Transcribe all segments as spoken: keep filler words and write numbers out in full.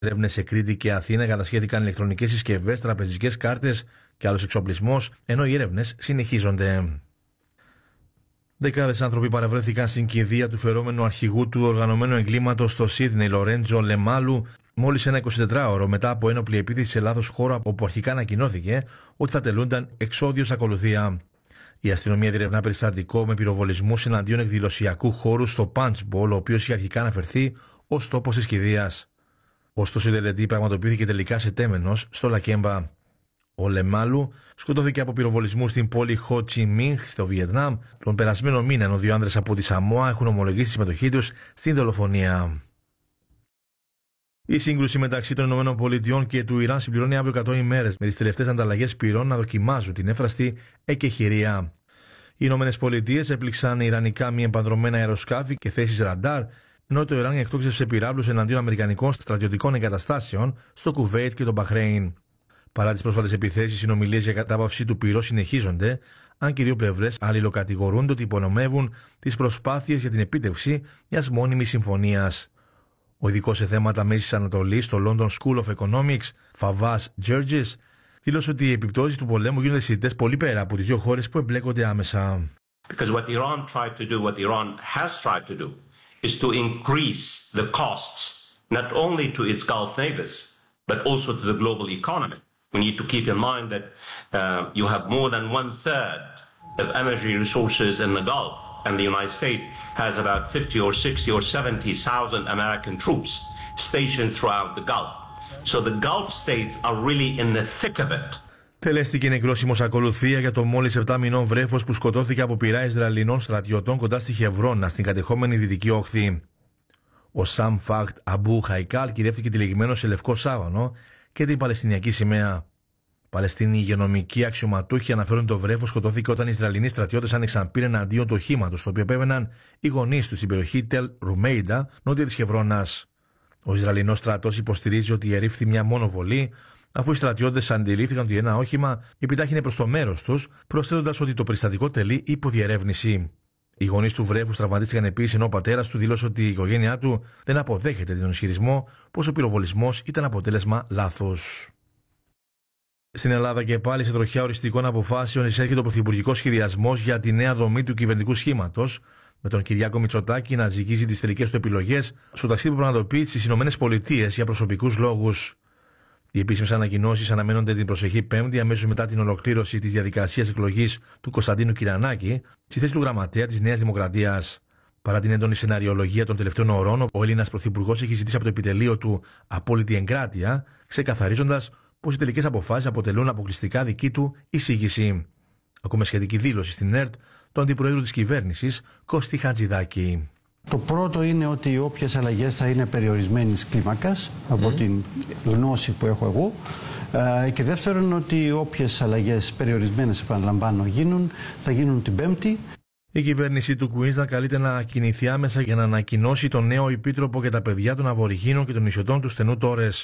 Έρευνες σε Κρήτη και Αθήνα κατασχέθηκαν ηλεκτρονικές συσκευές, τραπεζικές κάρτες και άλλος εξοπλισμός, ενώ οι έρευνες συνεχίζονται. Δεκάδες άνθρωποι παρευρέθηκαν στην κηδεία του φερόμενου αρχηγού του οργανωμένου εγκλήματος στο Σίδνεϊ, Λορέντζο Λεμάλου, μόλις ένα εικοσιτετράωρο μετά από ένοπλη επίθεση σε λάθος χώρο, όπου αρχικά ανακοινώθηκε ότι θα τελούνταν εξόδιος ακολουθία. Η αστυνομία διερευνά περιστατικό με πυροβολισμούς εναντίον εκδηλωσιακού χώρου στο Punch Bowl, ο οποίος είχε αρχικά αναφερθεί ως τόπος της κηδείας. Ωστόσο, η τελετή πραγματοποιήθηκε τελικά σε Τέμενος, στο Λακέμπα. Ο Λεμάλου σκοτώθηκε από πυροβολισμού στην πόλη Χο Τσι Μίνχ στο Βιετνάμ τον περασμένο μήνα, ενώ δύο άνδρες από τη Σαμόα έχουν ομολογήσει τη συμμετοχή τους στην δολοφονία. Η σύγκρουση μεταξύ των ΗΠΑ και του Ιράν συμπληρώνει αύριο εκατό ημέρες, με τις τελευταίες ανταλλαγές πυρών να δοκιμάζουν την έφραστη εκεχηρία. Οι ΗΠΑ έπληξαν ιρανικά μη επανδρωμένα αεροσκάφη και θέσεις ραντάρ, ενώ το Ιράν εκτόξευσε πυράβλους εναντίον αμερικανικών στρατιωτικών εγκαταστάσεων στο Κουβέιτ και το Μπαχρέιν. Παρά τις πρόσφατες επιθέσεις, οι συνομιλίες για κατάπαυση του πυρός συνεχίζονται, αν και οι δύο πλευρές αλληλοκατηγορούνται ότι υπονομεύουν τις προσπάθειες για την επίτευξη μιας μόνιμης συμφωνίας. Ο ειδικός σε θέματα Μέσης Ανατολής στο London School of Economics, Φαβάς Τζέρτζης, δήλωσε ότι οι επιπτώσεις του πολέμου γίνονται αισθητές πολύ πέρα από τις δύο χώρες που εμπλέκονται άμεσα. Because what Iran tried to do, what Iran has tried to do, is to increase the costs not only to its Gulf neighbors, but also to the global economy. We need to keep in mind that uh, you have more than one third of energy resources in the Gulf, and the United States has about fifty or sixty or seventy thousand American troops stationed throughout the Gulf. So the Gulf states are really in the thick of it. Τελέστηκε νεκρόσιμος ακολουθία για το μόλις επτά μηνών βρέφος που σκοτώθηκε από πυρά Ισραηλινών στρατιωτών κοντά στη Χευρώνα, στην κατεχόμενη Δυτική Όχθη. Ο Σαμ Φαχτ Αμπού Χαϊκάλ κυριεύτηκε τυλιγμένο σε λευκό σάβανο και την Παλαιστινιακή σημαία. Παλαιστίνοι υγειονομικοί αξιωματούχοι αναφέρουν το βρέφος σκοτώθηκε όταν οι Ισραηλινοί στρατιώτες άνοιξαν πύρα εναντίον του οχήματος, στο οποίο επέβαιναν οι γονείς του στην περιοχή Τελ Ρουμέιντα, νότια της Χευρώνας. Ο Ισραηλινός στρατός υποστηρίζει ότι ερήφθη μια μόνο βολή, αφού οι στρατιώτες αντιλήφθηκαν ότι ένα όχημα επιτάχυνε προς το μέρος τους, προσθέτοντας ότι το περιστατικό τελεί υποδιερεύνηση. Οι γονείς του βρέφους τραυματίστηκαν επίσης, ενώ ο πατέρας του δήλωσε ότι η οικογένειά του δεν αποδέχεται τον ισχυρισμό πως ο πυροβολισμός ήταν αποτέλεσμα λάθος. Στην Ελλάδα και πάλι σε τροχιά οριστικών αποφάσεων εισέρχεται ο πρωθυπουργικός σχεδιασμός για τη νέα δομή του κυβερνητικού σχήματος, με τον Κυριάκο Μητσοτάκη να ζυγίζει τις τελικές του επιλογές στο ταξίδι που πραγματοποιεί στις ΗΠΑ για προσωπικούς λόγους. Οι επίσημες ανακοινώσεις αναμένονται την προσεχή Πέμπτη, αμέσως μετά την ολοκλήρωση της διαδικασίας εκλογής του Κωνσταντίνου Κυρανάκη στη θέση του γραμματέα της Νέας Δημοκρατίας. Παρά την έντονη σεναριολογία των τελευταίων ωρών, ο Έλληνας πρωθυπουργός έχει ζητήσει από το επιτελείο του απόλυτη εγκράτεια, ξεκαθαρίζοντας πως οι τελικές αποφάσεις αποτελούν αποκλειστικά δική του εισήγηση. Ακόμα σχετική δήλωση στην ΕΡΤ του Αντιπροέδρου της Κυβέρνησης, Κώστη Χατζηδάκη. Το πρώτο είναι ότι όποιες αλλαγές θα είναι περιορισμένης κλίμακας, από mm. την γνώση που έχω εγώ. Και δεύτερον, ότι όποιες αλλαγές περιορισμένες, επαναλαμβάνω, γίνουν, θα γίνουν την Πέμπτη. Η κυβέρνηση του Κουίνσλαντ καλείται να κινηθεί άμεσα για να ανακοινώσει τον νέο επίτροπο για τα παιδιά των Αβοριγίνων και των νησιωτών του στενού Τόρες.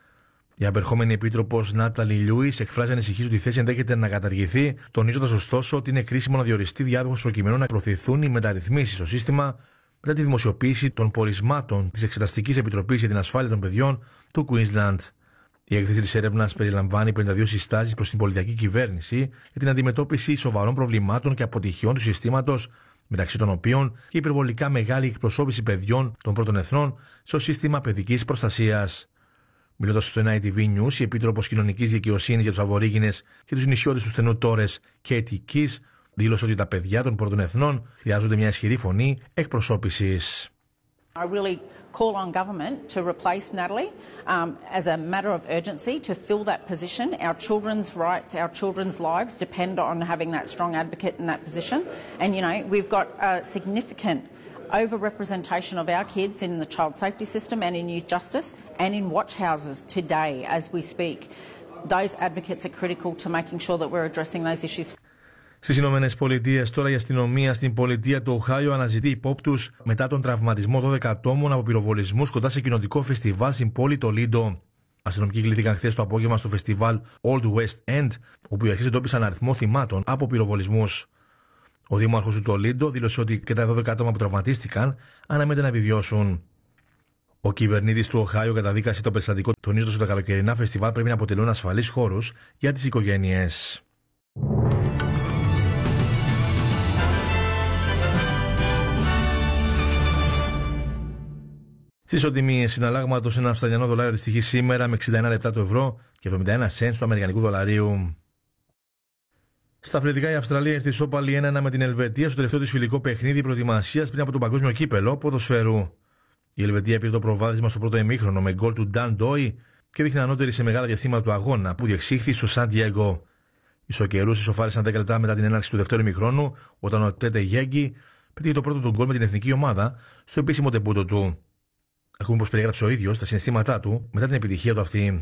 Η απερχόμενη επίτροπος Νάταλι Λιούις εκφράζει ανησυχίες ότι η θέση ενδέχεται να καταργηθεί, τονίζοντας ωστόσο ότι είναι κρίσιμο να διοριστεί διάδοχος προκειμένου να προωθηθούν οι μεταρρυθμίσεις στο σύστημα μετά τη δημοσιοποίηση των πορισμάτων της Εξεταστικής Επιτροπής για την Ασφάλεια των Παιδιών του Κουίνσλαντ. Η έκθεση της έρευνας περιλαμβάνει πενήντα δύο συστάσεις προς την πολιτική κυβέρνηση για την αντιμετώπιση σοβαρών προβλημάτων και αποτυχιών του συστήματος, μεταξύ των οποίων και η υπερβολικά μεγάλη εκπροσώπηση παιδιών των πρώτων εθνών στο σύστημα παιδικής προστασίας. Μιλώντας στο εν άι τι βι News, η Επίτροπος Κοινωνικής Δικαιοσύνης για τους Αβορίγινες και τους νησιώτες του στενού Τόρες, Κέτι Κις, δήλωσε ότι τα παιδιά των πρώτων εθνών χρειάζονται μια ισχυρή φωνή εκπροσώπησης. I really call on government to replace Natalie um, as a matter of urgency to fill that position. Our children's rights, our children's lives depend on having that strong advocate in that position. And, you know, we've got a significant overrepresentation of our kids in the child safety system and in youth justice and in watch houses today as we speak. Those advocates are critical to making sure that we're addressing those issues. Στις Ηνωμένες Πολιτείες, τώρα η αστυνομία στην πολιτεία του Οχάιο αναζητεί υπόπτους μετά τον τραυματισμό δώδεκα ατόμων από πυροβολισμούς κοντά σε κοινοτικό φεστιβάλ στην πόλη Τολίντο. Αστυνομικοί κλήθηκαν χθες το απόγευμα στο φεστιβάλ Old West End, όπου οι αρχές εντόπισαν αριθμό θυμάτων από πυροβολισμούς. Ο δήμαρχος του Τολίντο δήλωσε ότι και τα δώδεκα άτομα που τραυματίστηκαν αναμένεται να επιβιώσουν. Ο κυβερνήτης του Οχάιο καταδίκασε το περιστατικό, τονίζοντας ότι τα καλοκαιρινά φεστιβάλ πρέπει να αποτελούν ασφαλείς χώρους για τις οικογένειες. Στις οτιμίες συναλλάγματος, ένα αυστραλιανό δολάριο αντιστοιχεί σήμερα με εξήντα ένα λεπτά του ευρώ και εβδομήντα ένα σεντ του αμερικανικού δολαρίου. Στα αθλητικά, η Αυστραλία ήρθε ισόπαλη ένα ένα με την Ελβετία στο τελευταίο της φιλικό παιχνίδι προετοιμασίας πριν από το παγκόσμιο κύπελο ποδοσφαίρου. Η Ελβετία πήρε το προβάδισμα στο πρώτο ημίχρονο με γκολ του Νταν Ντόι και δείχνει ανώτερη σε μεγάλα διαστήματα του αγώνα που διεξήχθη στο Σαν Ντιέγκο. Οι σοκερούς ισοφάρισαν δέκα λεπτά μετά την έναρξη του δεύτερου ημιχρόνου, όταν ο Τέτε Γέγκη πέτυχε το πρώτο του γκολ με την εθνική ομάδα στο επίσημο τεμπούτο του. Ακούμε πως περιέγραψε ο ίδιος τα συναισθήματά του μετά την επιτυχία του αυτή.